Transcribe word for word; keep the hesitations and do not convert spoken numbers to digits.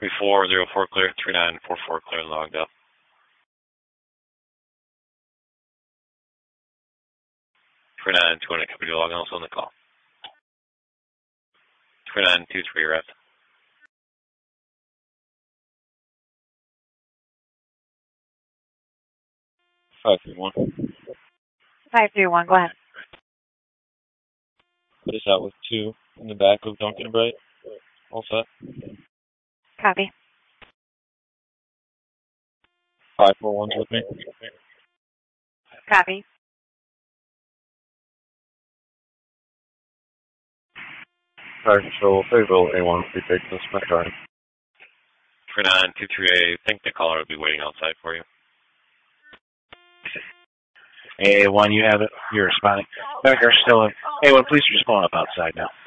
three four zero four clear, three nine four four clear and logged up. three nine two hundred, copy to log also on the call. three nine two three, rep. five three one. five three one, go ahead. Put us out with two in the back of Duncan and Bright. All set. Copy. five four one's with me. Copy. Fire Control, Fayetteville A one, please take this Metro. three nine two three, I think the caller will be waiting outside for you. A one, you have it. You're responding. Back are still in. A one, please respond up outside now.